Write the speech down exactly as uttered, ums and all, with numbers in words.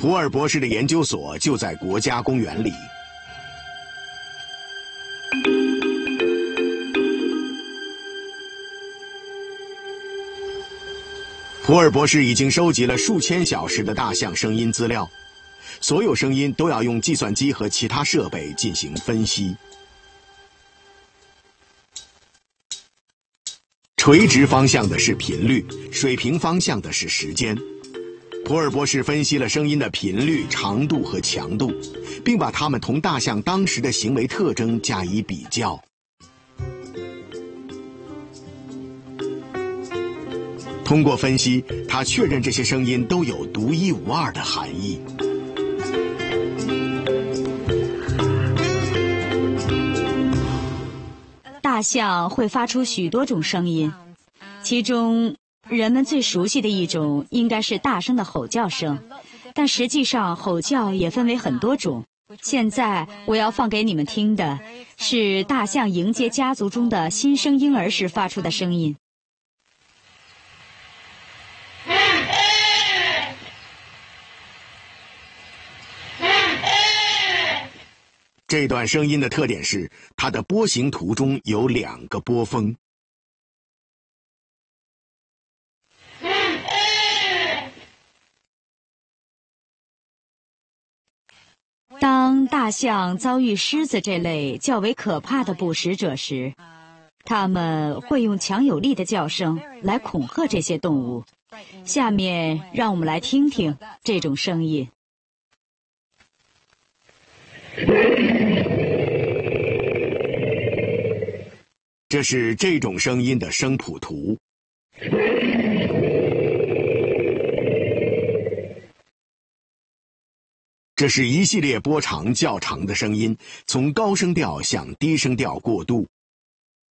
普尔博士的研究所就在国家公园里。普尔博士已经收集了数千小时的大象声音资料，所有声音都要用计算机和其他设备进行分析。垂直方向的是频率，水平方向的是时间。普尔博士分析了声音的频率、长度和强度，并把它们同大象当时的行为特征加以比较。通过分析，他确认这些声音都有独一无二的含义。 大象会发出许多种声音，其中人们最熟悉的一种应该是大声的吼叫声，但实际上吼叫也分为很多种。现在我要放给你们听的是大象迎接家族中的新生婴儿时发出的声音。 这段声音的特点是，它的波形图中有两个波峰。 当大象遭遇狮子这类较为可怕的捕食者时，它们会用强有力的叫声来恐吓这些动物。下面让我们来听听这种声音。 这是这种声音的声谱图。这是一系列波长较长的声音，从高声调向低声调过渡。